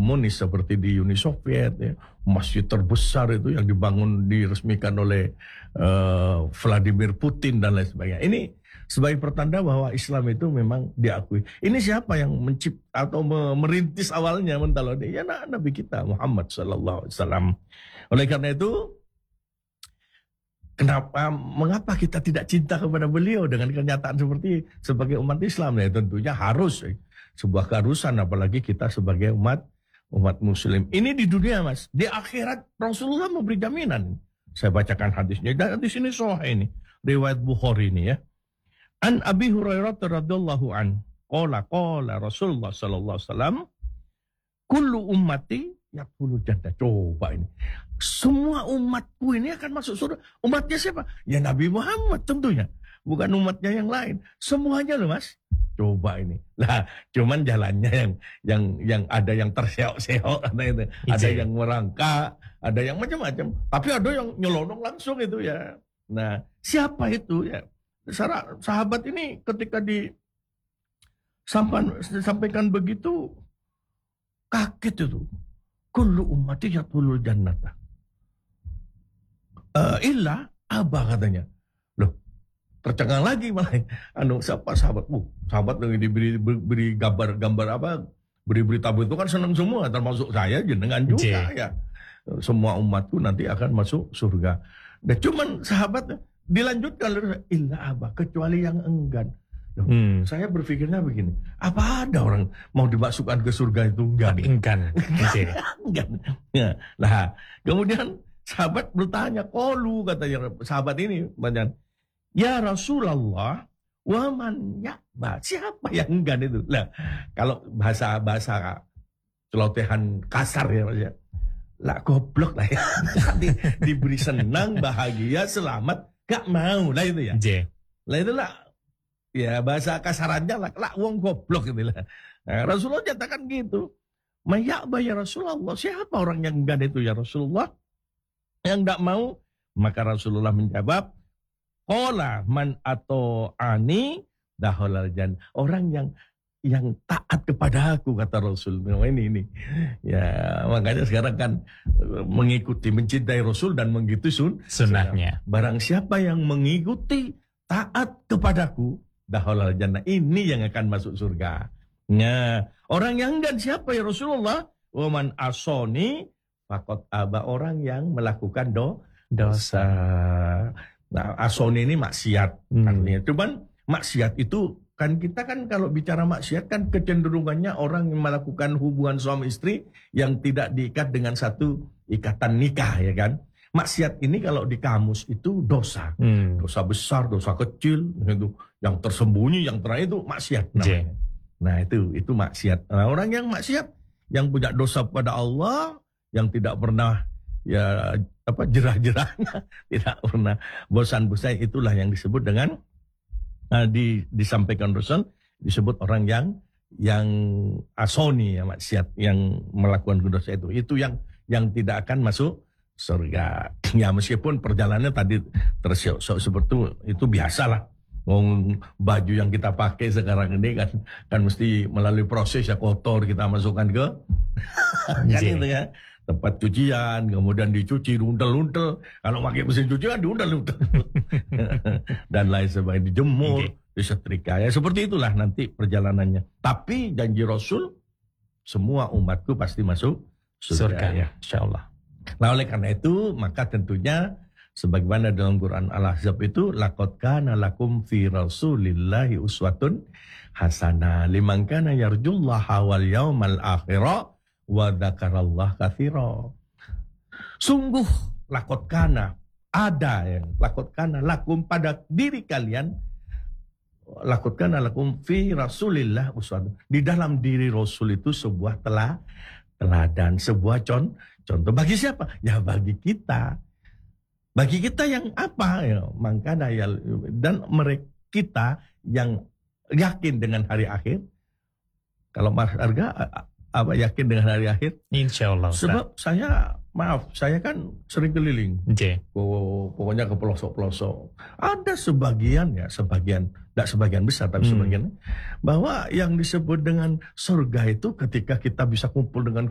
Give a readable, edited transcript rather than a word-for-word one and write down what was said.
komunis seperti di Uni Soviet, ya, masjid terbesar itu yang diresmikan oleh Vladimir Putin dan lain sebagainya. Ini sebagai pertanda bahwa Islam itu memang diakui. Ini siapa yang mencipta atau merintis awalnya mentalode? Ya Nabi kita Muhammad sallallahu alaihi wasallam. Oleh karena itu, mengapa kita tidak cinta kepada beliau dengan kenyataan sebagai umat Islam? Ya tentunya harus sebuah keharusan, apalagi kita sebagai umat Muslim. Ini di dunia, Mas. Di akhirat Rasulullah memberi jaminan. Saya bacakan hadisnya. Dan hadis ini sahih ini, riwayat Bukhari ini ya. An Abi Hurairah radhiyallahu an qala Rasulullah sallallahu alaihi wasallam kullu ummati yadkhulul jannah. Coba ini. Semua umatku ini akan masuk surga. Umatnya siapa? Ya Nabi Muhammad tentunya. Bukan umatnya yang lain. Semuanya loh, Mas. Coba ini. Lah, cuman jalannya yang ada yang terseok-seok, ada yang merangkak, ada yang macam-macam. Tapi ada yang nyelonong langsung itu ya. Nah, siapa itu ya? Sahabat ini ketika disampaikan begitu kaget itu. Kullu ummati yadkhulul jannata. Illa Aba katanya. Loh, tercengang lagi malah. Siapa sahabat? Sahabat yang diberi gambar apa? Beri berita itu kan senang semua, termasuk saya jenengan juga ya. Semua umatku nanti akan masuk surga. Dan cuman sahabat dilanjutkan illa Aba, kecuali yang enggan. Loh, saya berpikirnya begini, apa ada orang mau dimasukkan ke surga itu enggan? Enggan. Ya, nah, kemudian sahabat bertanya, katanya sahabat ini, ya Rasulullah, wa man ya'ba, siapa yang enggan itu? Lah, kalau bahasa celotehan kasar ya, lah goblok lah ya. Diberi senang, bahagia, selamat, gak mau lah itu ya. Lah itulah ya bahasa kasarannya lah wong goblok gitu lah. Nah, Rasulullah nyatakan gitu. Mayakba ya Rasulullah, siapa orang yang enggan itu ya Rasulullah? Yang enggak mau? Maka Rasulullah menjawab, qala man ani dakhalal jannah. Orang yang taat kepada aku, kata Rasul. Ini. Ya, makanya sekarang kan mengikuti, mencintai Rasul dan mengikuti sunnahnya. Barang siapa yang mengikuti, taat kepadaku, dakhalal jannah, ini yang akan masuk surga. Nah, orang yang enggak siapa ya Rasulullah? Wa man asoni faqad aba, orang yang melakukan dosa. Nah, asoni ini maksiat. Artinya, cuman maksiat itu kan kita kan kalau bicara maksiat kan kecenderungannya orang yang melakukan hubungan suami istri yang tidak diikat dengan satu ikatan nikah, ya kan? Maksiat ini kalau di kamus itu dosa. Dosa besar, dosa kecil, itu yang tersembunyi, yang terakhir itu maksiat namanya. Nah, itu maksiat. Nah, orang yang maksiat, yang punya dosa pada Allah, yang tidak pernah jerah-jerahnya, tidak pernah bosan-bosan, itulah yang disebut dengan disampaikan Rasul, disebut orang yang asoni, ya, maksiat, yang melakukan dosa itu yang tidak akan masuk surga. Ya meskipun perjalanannya tadi tersiok-siok seperti itu biasalah. Baju yang kita pakai sekarang ini kan mesti melalui proses ya, kotor kita masukkan ke kan itu ya, tempat cucian, kemudian dicuci, diuntel-untel. Kalau pakai mesin cuci kan diuntel-untel. Dan lain sebagainya, dijemur, disetrika. Ya seperti itulah nanti perjalanannya. Tapi janji Rasul, semua umatku pasti masuk surga ya, insyaallah. Nah, oleh karena itu, maka tentunya sebagaimana dalam Quran Al-Ahzab itu, laqad kana lakum fi Rasulillahi uswatun hasanah liman kana yarjullaha wal yaumal akhira wa dzakarallaha katsira. Sungguh laqad kana, ada yang laqad kana lakum, pada diri kalian, laqad kana lakum fi Rasulillah uswatun, di dalam diri Rasul itu sebuah teladan, sebuah contoh. Bagi siapa? Ya bagi kita. Bagi kita yang apa? Ya, makanya ya, dan mereka kita yang yakin dengan hari akhir. Kalau Mas Arga apa yakin dengan hari akhir? Insyaallah. Sebab saya kan sering keliling. Pokoknya ke pelosok-pelosok. Ada sebagian, tidak sebagian besar, tapi sebagian, bahwa yang disebut dengan surga itu ketika kita bisa kumpul dengan